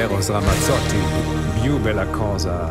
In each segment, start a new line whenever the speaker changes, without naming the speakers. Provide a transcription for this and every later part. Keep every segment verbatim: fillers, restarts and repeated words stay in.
Eros Ramazzotti, New Bella Cosa.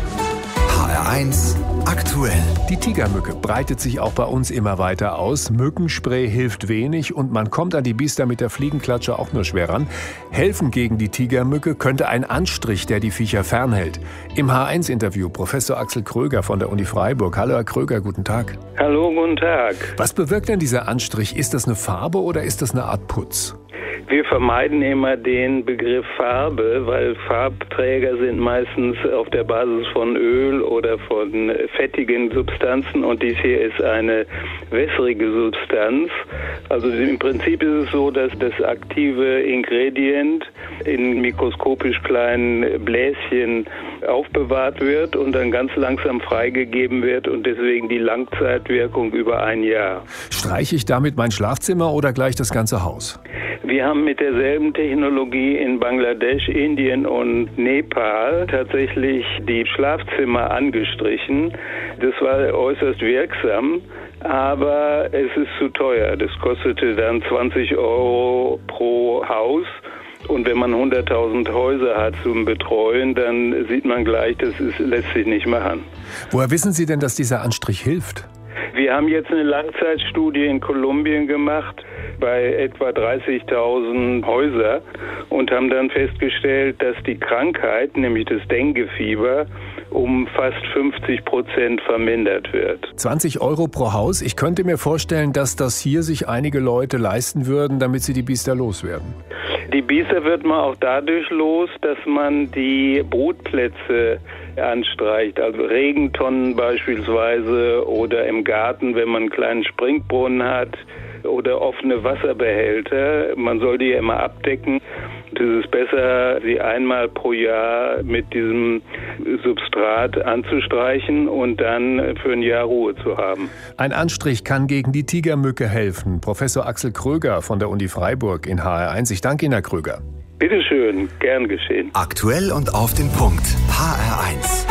H R eins aktuell.
Die Tigermücke breitet sich auch bei uns immer weiter aus. Mückenspray hilft wenig und man kommt an die Biester mit der Fliegenklatsche auch nur schwer ran. Helfen gegen die Tigermücke könnte ein Anstrich, der die Viecher fernhält. Im H eins Interview Professor Axel Kröger von der Uni Freiburg. Hallo Herr Kröger, guten Tag.
Hallo, guten Tag.
Was bewirkt denn dieser Anstrich? Ist das eine Farbe oder ist das eine Art Putz?
Wir vermeiden immer den Begriff Farbe, weil Farbträger sind meistens auf der Basis von Öl oder von fettigen Substanzen und dies hier ist eine wässrige Substanz. Also im Prinzip ist es so, dass das aktive Ingredient in mikroskopisch kleinen Bläschen aufbewahrt wird und dann ganz langsam freigegeben wird und deswegen die Langzeitwirkung über ein Jahr.
Streiche ich damit mein Schlafzimmer oder gleich das ganze Haus?
Wir haben mit derselben Technologie in Bangladesch, Indien und Nepal tatsächlich die Schlafzimmer angestrichen. Das war äußerst wirksam, aber es ist zu teuer. Das kostete dann zwanzig Euro pro Haus. Und wenn man hunderttausend Häuser hat zum Betreuen, dann sieht man gleich, das ist, lässt sich nicht machen.
Woher wissen Sie denn, dass dieser Anstrich hilft?
Wir haben jetzt eine Langzeitstudie in Kolumbien gemacht bei etwa dreißigtausend Häuser und haben dann festgestellt, dass die Krankheit, nämlich das Dengue-Fieber, um fast fünfzig Prozent vermindert wird.
zwanzig Euro pro Haus. Ich könnte mir vorstellen, dass das hier sich einige Leute leisten würden, damit sie die Biester loswerden.
Die Biester wird man auch dadurch los, dass man die Brutplätze anstreicht, also Regentonnen beispielsweise oder im Garten, wenn man einen kleinen Springbrunnen hat oder offene Wasserbehälter. Man soll die ja immer abdecken. Es ist besser, sie einmal pro Jahr mit diesem Substrat anzustreichen und dann für ein Jahr Ruhe zu haben.
Ein Anstrich kann gegen die Tigermücke helfen. Professor Axel Kröger von der Uni Freiburg in H R eins. Ich danke Ihnen, Herr Kröger.
Bitte schön, gern geschehen.
Aktuell und auf den Punkt. H R eins.